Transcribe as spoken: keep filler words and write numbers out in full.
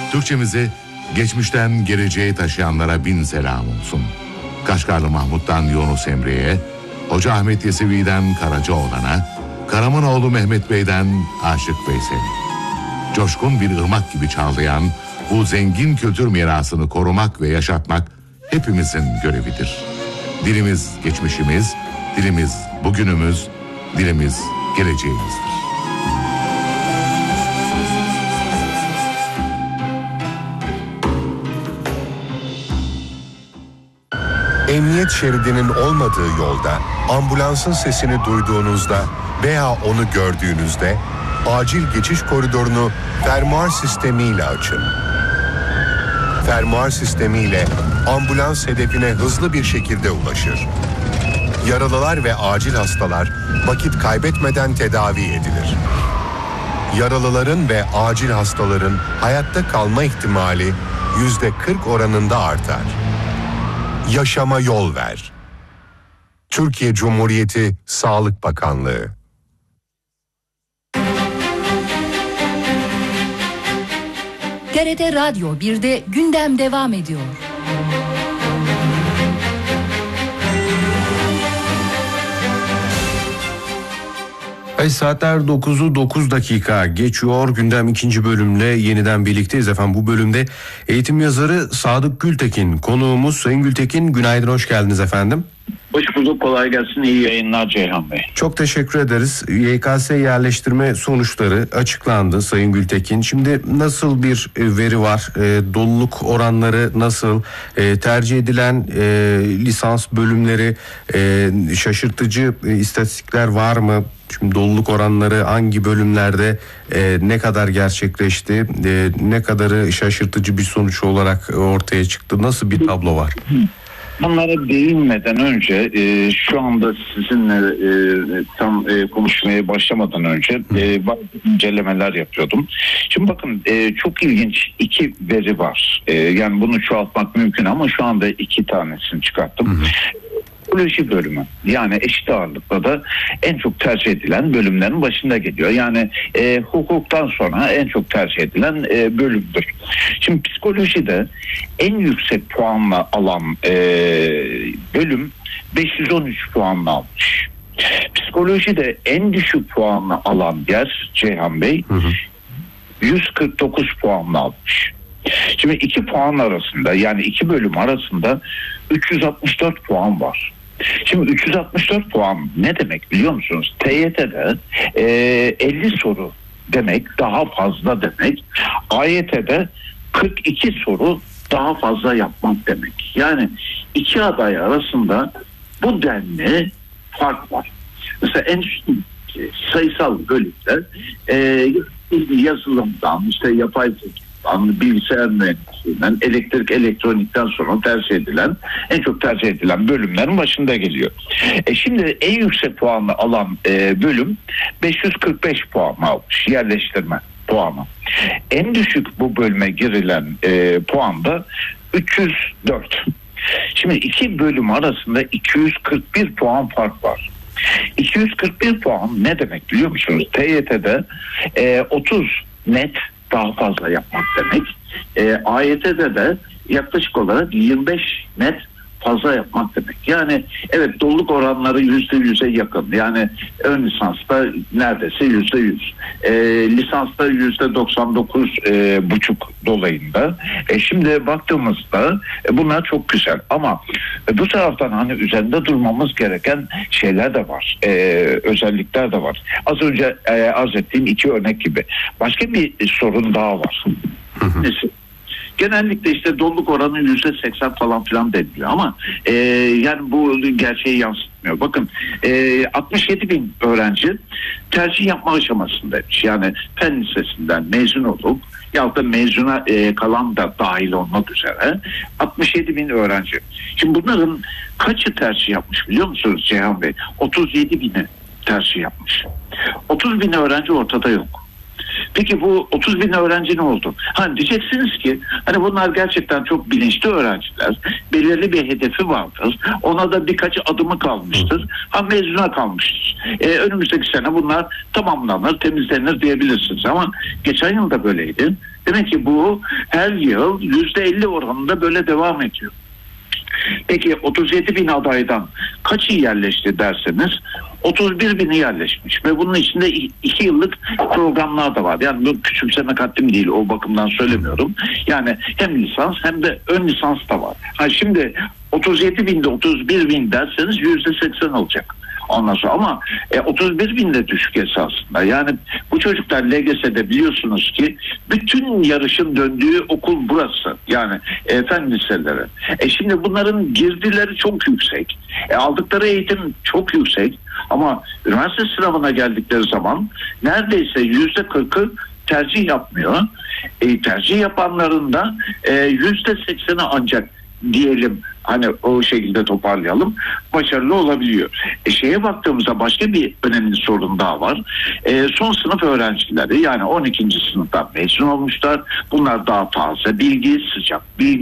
Türkçemizi geçmişten geleceğe taşıyanlara bin selam olsun. Kaşgarlı Mahmut'tan Yunus Emre'ye, Hoca Ahmet Yesevi'den Karacaoğlan'a, Karamanoğlu Mehmet Bey'den Aşık Veysel'e. Coşkun bir ırmak gibi çağlayan bu zengin kültür mirasını korumak ve yaşatmak hepimizin görevidir. Dilimiz geçmişimiz, dilimiz bugünümüz, dilimiz geleceğimizdir. Emniyet şeridinin olmadığı yolda ambulansın sesini duyduğunuzda veya onu gördüğünüzde acil geçiş koridorunu fermuar sistemiyle açın. Fermuar sistemiyle ambulans hedefine hızlı bir şekilde ulaşır. Yaralılar ve acil hastalar vakit kaybetmeden tedavi edilir. Yaralıların ve acil hastaların hayatta kalma ihtimali yüzde kırk oranında artar. Yaşama yol ver. Türkiye Cumhuriyeti Sağlık Bakanlığı. T R T Radyo birde gündem devam ediyor. Ay saatler dokuzu dokuz dakika geçiyor. Gündem ikinci bölümle yeniden birlikteyiz efendim. Bu bölümde eğitim yazarı Sadık Gültekin konuğumuz. Sayın Gültekin, günaydın, hoş geldiniz efendim. Hoş bulduk, kolay gelsin, iyi yayınlar Ceyhan Bey. Çok teşekkür ederiz. Y K S yerleştirme sonuçları açıklandı Sayın Gültekin. Şimdi nasıl bir veri var? E, doluluk oranları nasıl? E, tercih edilen e, lisans bölümleri e, şaşırtıcı e, istatistikler var mı? Şimdi doluluk oranları hangi bölümlerde e, ne kadar gerçekleşti? E, ne kadarı şaşırtıcı bir sonuç olarak ortaya çıktı? Nasıl bir tablo var? Bunlara değinmeden önce e, şu anda sizinle e, tam e, konuşmaya başlamadan önce e, bazı incelemeler yapıyordum. Şimdi bakın e, çok ilginç iki veri var. E, yani bunu çoğaltmak mümkün ama şu anda iki tanesini çıkarttım. Hı hı. Psikoloji bölümü, yani eşit ağırlıkla da en çok tercih edilen bölümlerin başında geliyor. Yani e, hukuktan sonra en çok tercih edilen e, bölümdür. Şimdi psikolojide en yüksek puanla alan e, bölüm beş yüz on üç puanla almış. Psikolojide en düşük puanla alan yer Ceyhan Bey hı hı. yüz kırk dokuz puanla almış. Şimdi iki puan arasında, yani iki bölüm arasında üç yüz altmış dört puan var. Şimdi üç yüz altmış dört puan ne demek biliyor musunuz? T Y T'de e, elli soru demek, daha fazla demek. A Y T'de kırk iki soru daha fazla yapmak demek. Yani iki aday arasında bu denli fark var. Mesela en sayısal bölümler e, yazılımdan, işte yapay zekadan, bilgisayar mühendisliğinden, elektrik elektronikten sonra tercih edilen, en çok tercih edilen bölümlerin başında geliyor. E şimdi en yüksek puanlı alan e, bölüm beş yüz kırk beş puan almış, yerleştirme puanı. En düşük bu bölüme girilen e, puan da üç yüz dört. Şimdi iki bölüm arasında iki yüz kırk bir puan fark var. iki yüz kırk bir puan ne demek biliyor musunuz? T Y T'de e, otuz net daha fazla yapmak demek. E, A Y T'de de yaklaşık olarak yirmi beş net fazla yapmak demek. Yani evet, doluluk oranları yüzde yüze yakın. Yani ön lisansta neredeyse yüzde yüz. E, lisansta yüzde doksan dokuz e, buçuk dolayında. E, şimdi baktığımızda e, bunlar çok güzel. Ama e, bu taraftan hani üzerinde durmamız gereken şeyler de var. E, özellikler de var. Az önce e, arz ettiğim iki örnek gibi. Başka bir e, sorun daha var. Mesela genellikle işte doluluk oranı yüzde seksen falan filan deniliyor ama e, yani bu gerçeği yansıtmıyor. Bakın e, altmış yedi bin öğrenci tercih yapma aşamasındaymış. Yani Fen Lisesi'nden mezun olup yahut da mezuna e, kalan da dahil olmak üzere altmış yedi bin öğrenci. Şimdi bunların kaçı tercih yapmış biliyor musunuz Ceyhan Bey? otuz yedi bini tercih yapmış. otuz bin öğrenci ortada yok. Peki bu otuz bin öğrenci ne oldu? Hani diyeceksiniz ki hani bunlar gerçekten çok bilinçli öğrenciler. Belirli bir hedefi vardır. Ona da birkaç adımı kalmıştır. Ha mezuna kalmıştır. Ee, önümüzdeki sene bunlar tamamlanır, temizlenir diyebilirsiniz. Ama geçen yıl da böyleydi. Demek ki bu her yıl yüzde elli oranında böyle devam ediyor. Peki otuz yedi bin adaydan kaçı yerleşti derseniz otuz bir bini yerleşmiş ve bunun içinde iki yıllık programlar da var. Yani bu küçümsemek haddim değil, o bakımdan söylemiyorum. Yani hem lisans hem de ön lisans da var. Ha şimdi otuz yedi binde otuz bir bin derseniz yüzde seksen olacak. Ondan sonra ama e, otuz bir bin de düşük esasında. Yani bu çocuklar L G S'de biliyorsunuz ki bütün yarışın döndüğü okul burası. Yani e, fen liseleri. E şimdi bunların girdileri çok yüksek. E, aldıkları eğitim çok yüksek. Ama üniversite sınavına geldikleri zaman neredeyse yüzde kırkı tercih yapmıyor. E, tercih yapanların da yüzde sekseni ancak diyelim hani o şekilde toparlayalım, başarılı olabiliyor. E şeye baktığımızda başka bir önemli sorun daha var. E, son sınıf öğrencileri, yani on ikinci sınıftan mezun olmuşlar. Bunlar daha taze bilgi, sıcak bilgi.